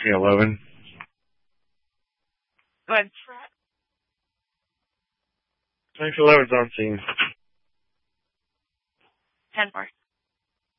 Yeah, 11. Go ahead. Thanks, 11's on scene. 10 more.